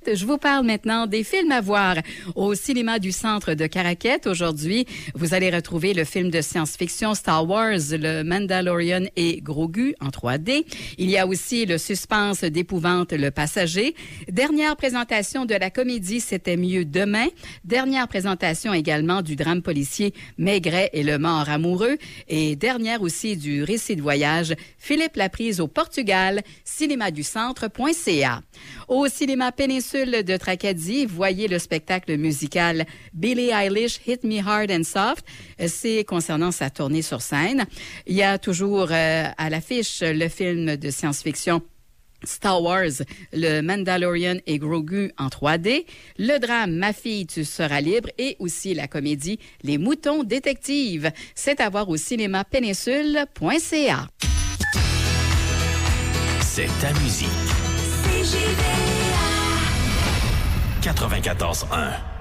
Je vous parle maintenant des films à voir au cinéma du centre de Caraquette. Aujourd'hui, vous allez retrouver le film de science-fiction Star Wars, le Mandalorian et Grogu en 3D. Il y a aussi le suspense d'épouvante Le Passager. Dernière présentation de la comédie C'était mieux demain. Dernière présentation également du drame policier Maigret et le mort amoureux. Et dernière aussi du récit de voyage Philippe Laprise au Portugal, cinémaducentre.ca. Au cinéma Péninsule de Tracadie, voyez le spectacle musical Billie Eilish Hit Me Hard and Soft. C'est concernant sa tournée sur scène. Il y a toujours à l'affiche le film de science-fiction Star Wars, le Mandalorian et Grogu en 3D, le drame Ma fille, tu seras libre et aussi la comédie Les moutons détectives. C'est à voir au cinéma péninsule.ca. C'est ta musique. CJVA 94.1